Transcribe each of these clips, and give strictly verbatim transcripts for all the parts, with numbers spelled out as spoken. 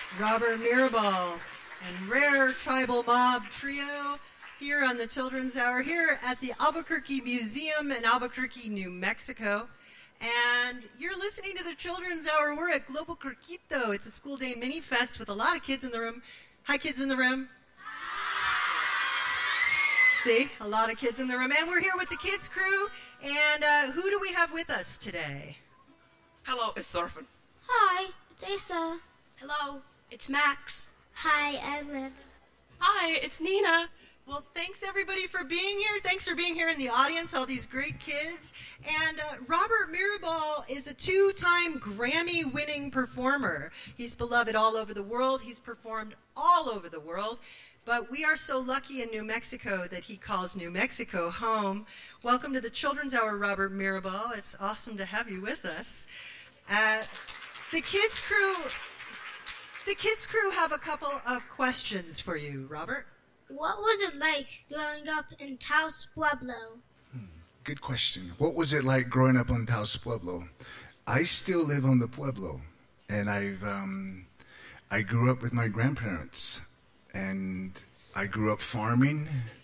Robert Mirabal, and Rare Tribal Mob Trio here on the Children's Hour here at the Albuquerque Museum in Albuquerque, New Mexico. And you're listening to the Children's Hour. We're at Global Curquito. It's a school day mini fest with a lot of kids in the room. Hi, kids in the room. See, a lot of kids in the room. And we're here with the kids crew. And uh, who do we have with us today? Hello, it's Thorfinn. Hi, it's Asa. Hello, it's Max. Hi, I'm Lynn. Hi, it's Nina. Well, thanks everybody for being here. Thanks for being here in the audience, all these great kids. And uh, Robert Mirabal is a two-time Grammy-winning performer. He's beloved all over the world. He's performed all over the world. But we are so lucky in New Mexico that he calls New Mexico home. Welcome to the Children's Hour, Robert Mirabal. It's awesome to have you with us. Uh, the kids crew, the kids crew have a couple of questions for you, Robert. What was it like growing up in Taos Pueblo? Hmm, good question. What was it like growing up on Taos Pueblo? I still live on the Pueblo, and I've um, I grew up with my grandparents, and I grew up farming.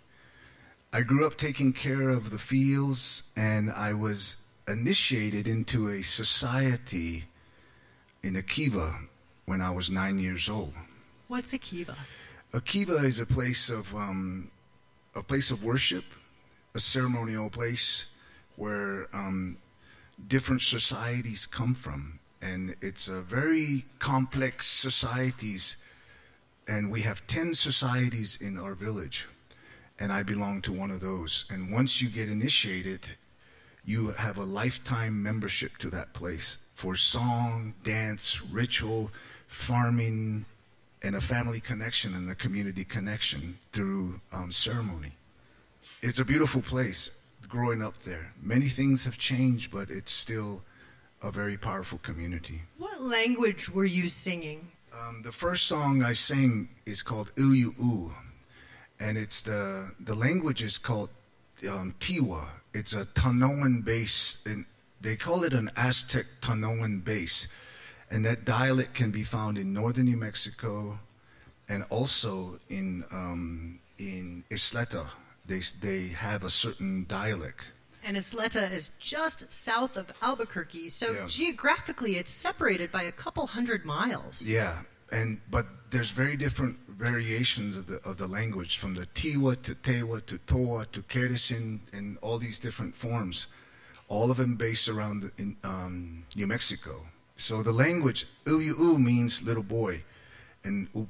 I grew up taking care of the fields, and I was initiated into a society in Akiva when I was nine years old. What's Akiva? Akiva is a place of um, a place of worship, a ceremonial place where um, different societies come from, and it's a very complex societies. And we have ten societies in our village, and I belong to one of those. And once you get initiated, you have a lifetime membership to that place for song, dance, ritual, farming, and a family connection and a community connection through um, ceremony. It's a beautiful place growing up there. Many things have changed, but it's still a very powerful community. What language were you singing? Um, the first song I sang is called Uyu, and it's the the language is called um, Tiwa. It's a Tanoan base, and they call it an Aztec Tanoan base. And that dialect can be found in northern New Mexico and also in um, in Isleta. They, they have a certain dialect. And Isleta is just south of Albuquerque, so Yeah. geographically it's separated by a couple hundred miles. Yeah, and but there's very different variations of the of the language, from the Tiwa to Tewa to Toa to Keresin, and all these different forms, all of them based around the, in um, New Mexico. So the language, Uyu means little boy, and